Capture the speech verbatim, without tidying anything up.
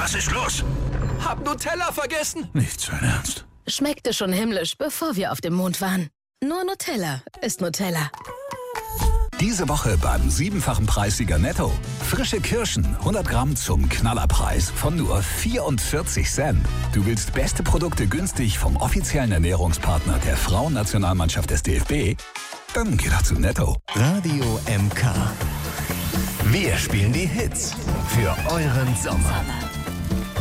Was ist los? Hab Nutella vergessen. Nicht sein Ernst. Schmeckte schon himmlisch, bevor wir auf dem Mond waren. Nur Nutella ist Nutella. Diese Woche beim siebenfachen Preissieger Netto. Frische Kirschen, hundert Gramm zum Knallerpreis von nur vierundvierzig Cent. Du willst beste Produkte günstig vom offiziellen Ernährungspartner der Frauennationalmannschaft des D F B? Dann geh doch zu Netto. Radio M K. Wir spielen die Hits für euren Sommer.